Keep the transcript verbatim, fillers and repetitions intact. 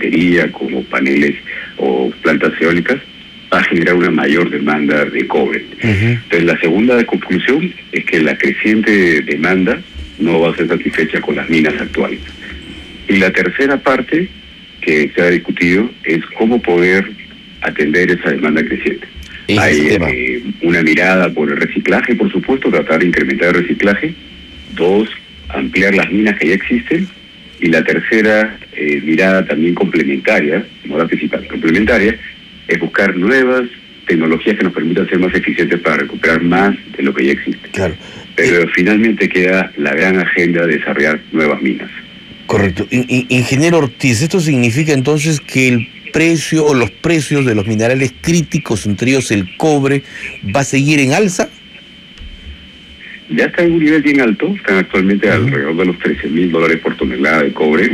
minería, como paneles o plantas eólicas, va a generar una mayor demanda de cobre. Uh-huh. Entonces, la segunda conclusión es que la creciente demanda no va a ser satisfecha con las minas actuales. Y la tercera parte que se ha discutido es cómo poder atender esa demanda creciente. Ese Hay eh, una mirada por el reciclaje, por supuesto, tratar de incrementar el reciclaje. Dos, ampliar las minas que ya existen. Y la tercera eh, mirada también complementaria, no la principal, complementaria, es buscar nuevas tecnologías que nos permitan ser más eficientes para recuperar más de lo que ya existe. Claro. Pero eh, finalmente queda la gran agenda de desarrollar nuevas minas. Correcto. In- Ingeniero Ortiz, ¿esto significa entonces que el precio o los precios de los minerales críticos, entre ellos el cobre, va a seguir en alza? Ya está en un nivel bien alto, están actualmente uh-huh. alrededor de los trece mil dólares por tonelada de cobre.